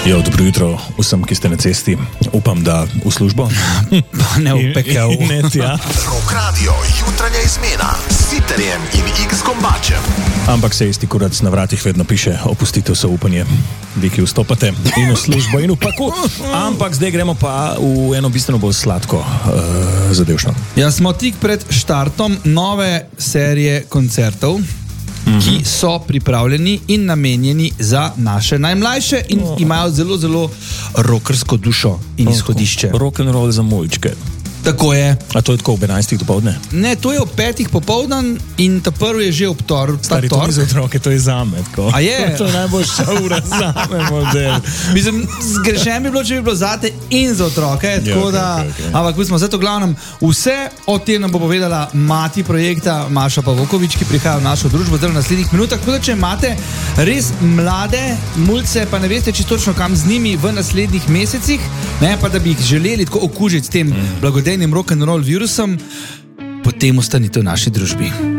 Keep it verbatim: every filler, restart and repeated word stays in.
Jo, dobro jutro vsem, ki ste na cesti. Upam, da v službo. Pa ne v pekel. Ne, ja. Rock Radio, jutranja izmena s Siterjem in X Gombačem. Ampak se isti kurac na vratih vedno piše, opustitev so upanje. Vi, ki vstopate in v službo in v paku. Ampak zdaj gremo pa v eno bistveno bolj sladko uh, zadevšno. Ja, smo tik pred štartom nove serije koncertov, mm-hmm. ki so pripravljeni in namenjeni za naše najmlajše in oh. imajo zelo, zelo rockersko dušo in oh, izhodišče. Rock and roll za mulčke. Tako je. A to je tako ob enajstih dopoldne? Ne, to je ob petih popoldan in ta prvi je že ob tor. Stari, to ni za otroke, to je zame. Tako. A je? To je najboljša ura zame model. Mislim, zgrešen bi bilo, če bi bilo zate in za otroke. Tako okay, da, okay, okay. ampak mi smo zato glavnem, vse o tem nam bo povedala mati projekta Maša Pavokovič, ki prihaja v našo družbo zdaj v naslednjih minutah. Tako da, če imate res mlade mulce, pa ne veste čisto točno kam z njimi v naslednjih mesecih, ne, pa da bi jih želeli tako okužiti s tem mm. blagodejnim rock'n'roll virusom, potem ostanite v naši družbi.